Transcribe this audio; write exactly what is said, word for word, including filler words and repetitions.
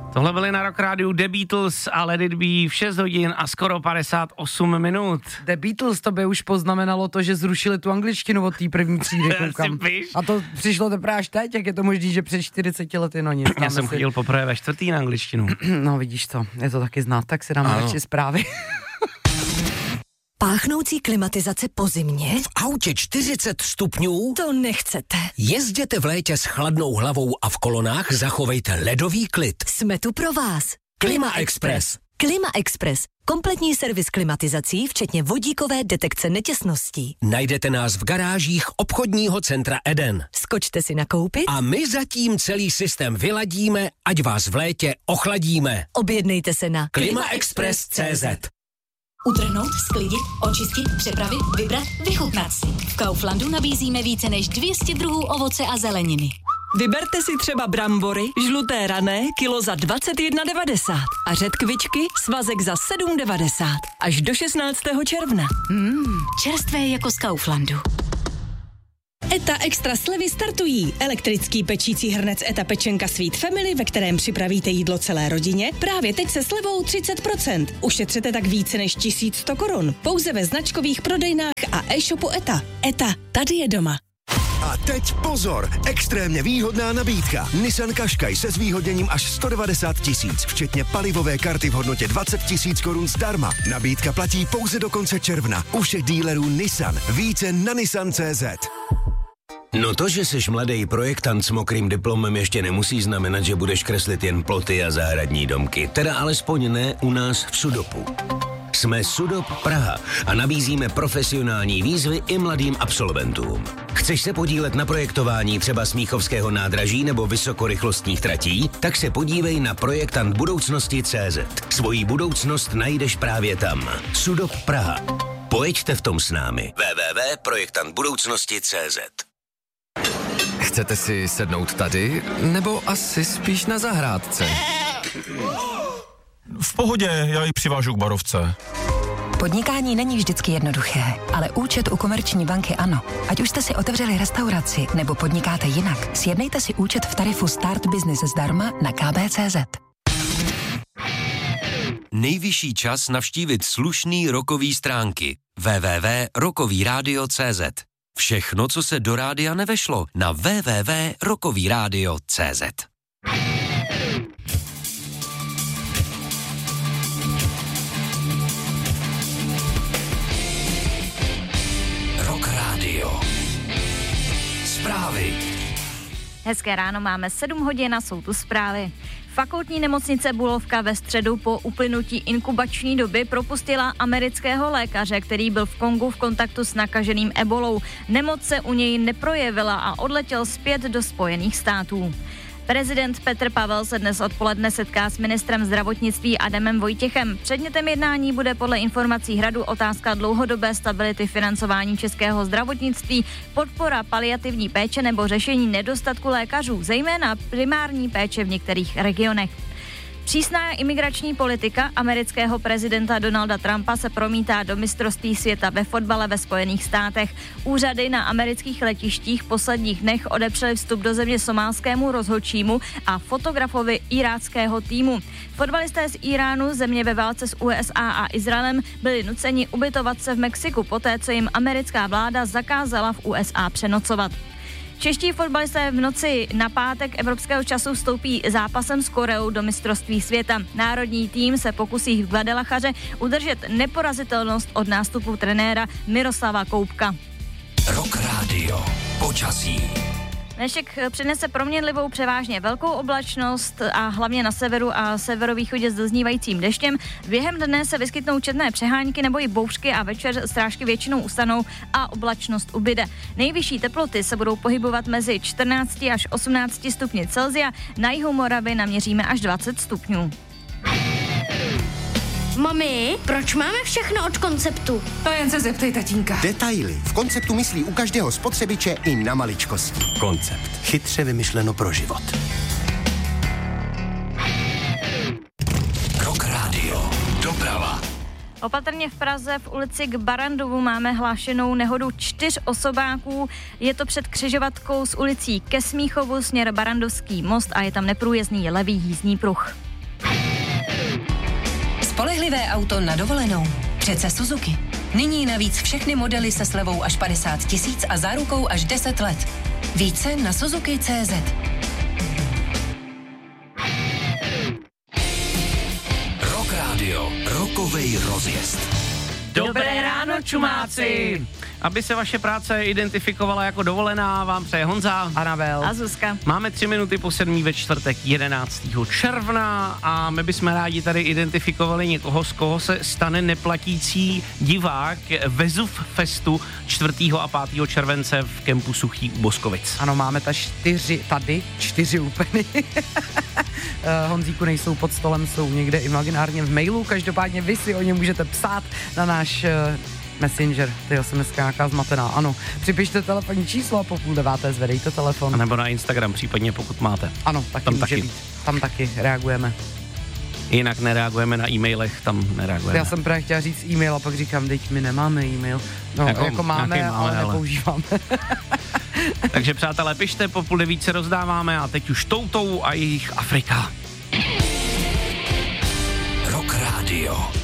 Tohle byly na Rock Rádiu The Beatles a Let It Be v šest hodin a skoro padesát osm minut. The Beatles, to by už poznamenalo to, že zrušili tu angličtinu od té první třídy, koukám. A to přišlo teprve až teď, jak je to možný, že před čtyřiceti lety, no nic. Já jsem si... chodil poprvé ve čtvrtý na angličtinu. No vidíš to, je to taky znát, tak si dáme radši zprávy. Páchnoucí klimatizace po zimě? V autě čtyřicet stupňů? To nechcete. Jezděte v létě s chladnou hlavou a v kolonách zachovejte ledový klid. Jsme tu pro vás. Klima Express. Klima Express. Kompletní servis klimatizací, včetně vodíkové detekce netěsností. Najdete nás v garážích obchodního centra Eden. Skočte si nakoupit a my zatím celý systém vyladíme, ať vás v létě ochladíme. Objednejte se na klima express tečka cé zet. Utrhnout, sklidit, očistit, připravit, vybrat, vychutnat si. V Kauflandu nabízíme více než dvě stě druhů ovoce a zeleniny. Vyberte si třeba brambory, žluté rané, kilo za dvacet jedna devadesát a řetkvičky, svazek za sedm devadesát. Až do šestnáctého června. Mmm, čerstvé jako z Kauflandu. ETA Extra slevy startují. Elektrický pečící hrnec ETA Pečenka Sweet Family, ve kterém připravíte jídlo celé rodině, právě teď se slevou třicet procent. Ušetřete tak více než tisíc sto korun. Pouze ve značkových prodejnách a e-shopu ETA. ETA, tady je doma. A teď pozor, extrémně výhodná nabídka. Nissan Qashqai se zvýhodněním až sto devadesát tisíc, včetně palivové karty v hodnotě dvacet tisíc korun zdarma. Nabídka platí pouze do konce června. U všech dílerů Nissan. Více na nissan tečka cé zet. No to, že jsi mladý projektant s mokrým diplomem, ještě nemusí znamenat, že budeš kreslit jen ploty a zahradní domky. Teda alespoň ne u nás v Sudopu. Jsme Sudop Praha a nabízíme profesionální výzvy i mladým absolventům. Chceš se podílet na projektování třeba Smíchovského nádraží nebo vysokorychlostních tratí? Tak se podívej na projektant budoucnosti tečka cé zet. Svojí budoucnost najdeš právě tam. Sudop Praha. Pojeďte v tom s námi. w w w tečka projektant budoucnosti tečka cé zet. Chcete si sednout tady, nebo asi spíš na zahrádce? V pohodě, já ji přivážu k barovce. Podnikání není vždycky jednoduché, ale účet u Komerční banky ano. Ať už jste si otevřeli restauraci nebo podnikáte jinak, sjednejte si účet v tarifu Start Business zdarma na ká bé tečka cé zet. Nejvyšší čas navštívit slušný rokový stránky. w w w tečka rokový rádio tečka cé zet. Všechno, co se do rádia nevešlo, na w w w tečka rokový rádio tečka cé zet. Rock Rádio. Zprávy. Hezké ráno, máme sedm hodin a jsou tu zprávy. Fakultní nemocnice Bulovka ve středu po uplynutí inkubační doby propustila amerického lékaře, který byl v Kongu v kontaktu s nakaženým ebolou. Nemoc se u něj neprojevila a odletěl zpět do Spojených států. Prezident Petr Pavel se dnes odpoledne setká s ministrem zdravotnictví Adamem Vojtěchem. Předmětem jednání bude podle informací Hradu otázka dlouhodobé stability financování českého zdravotnictví, podpora paliativní péče nebo řešení nedostatku lékařů, zejména primární péče v některých regionech. Přísná imigrační politika amerického prezidenta Donalda Trumpa se promítá do mistrovství světa ve fotbale ve Spojených státech. Úřady na amerických letištích v posledních dnech odepřely vstup do země somálskému rozhodčímu a fotografovi iráckého týmu. Fotbalisté z Iránu, země ve válce s U S A a Izraelem, byli nuceni ubytovat se v Mexiku poté, co jim americká vláda zakázala v U S A přenocovat. Čeští fotbalisté v noci na pátek evropského času vstoupí zápasem s Koreou do mistrovství světa. Národní tým se pokusí v Guadalachaře udržet neporazitelnost od nástupu trenéra Miroslava Koupka. Rock Radio. Počasí. Dnešek přinese proměnlivou převážně velkou oblačnost a hlavně na severu a severovýchodě s doznívajícím deštěm. Během dne se vyskytnou četné přehánky nebo i bouřky a večer strážky většinou ustanou a oblačnost ubyde. Nejvyšší teploty se budou pohybovat mezi čtrnácti až osmnácti stupni Celsia, na jihu Moravy naměříme až dvacet stupňů. Mami, proč máme všechno od Konceptu? To jen se zeptej tatínka. Detaily. V Konceptu myslí u každého spotřebiče i na maličkosti. Koncept. Chytře vymyšleno pro život. Rock Radio. Doprava. Opatrně v Praze v ulici k Barandovu máme hlášenou nehodu čtyř osobáků. Je to před křižovatkou s ulicí ke Smíchovu směr Barandovský most a je tam neprůjezdný levý jízdní pruh. Líbivé auto na dovolenou. Přece Suzuki. Nyní navíc všechny modely se slevou až padesát tisíc a zárukou až deset let. Více na Suzuki tečka cé zet. Rock Radio, rokovej rozjezd. Dobré ráno, čumáci! Aby se vaše práce identifikovala jako dovolená, vám přeje Honza, Anabel a Zuzka. Máme tři minuty po sedmí ve čtvrtek jedenáctého června a my bychom rádi tady identifikovali někoho, z koho se stane neplatící divák Vezův Festu čtvrtého a pátého července v kempu Suchý u Boskovic. Ano, máme ta čtyři, tady čtyři úplně. Honzíku, nejsou pod stolem, jsou někde imaginárně v mailu, každopádně vy si o ně můžete psát na náš Messenger, tyjo, jsem dneska nějaká zmatená, ano. Připište telefonní číslo a po půl deváté zvedejte telefon. A nebo na Instagram případně, pokud máte. Ano, taky tam může taky. být. Tam taky reagujeme. Jinak nereagujeme na e-mailech, tam nereagujeme. Já jsem právě chtěla říct e-mail a pak říkám, teď my nemáme e-mail. No, jako, jako máme, máme, ale, ale nepoužíváme. Takže přátelé, pište, po půl devíce rozdáváme a teď už Toutou a jejich Afrika. Rock Radio.